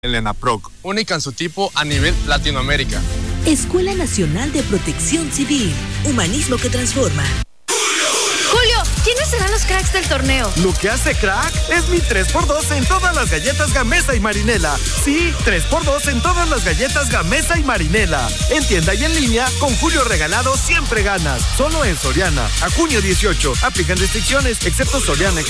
El ENAPROC, única en su tipo a nivel Latinoamérica. Escuela Nacional de Protección Civil, humanismo que transforma. Julio, ¿quiénes serán los cracks del torneo? Lo que hace crack es mi 3x2 en todas las galletas Gamesa y Marinela. Sí, 3x2 en todas las galletas Gamesa y Marinela. En tienda y en línea, con Julio Regalado siempre ganas. Solo en Soriana. A junio 18. Aplican restricciones, excepto Soriana,